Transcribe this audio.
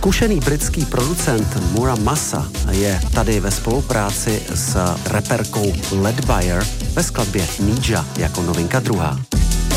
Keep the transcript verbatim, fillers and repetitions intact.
Zkušený britský producent Mura Massa je tady ve spolupráci s reperkou Leadbyer ve skladbě Ninja jako novinka druhá.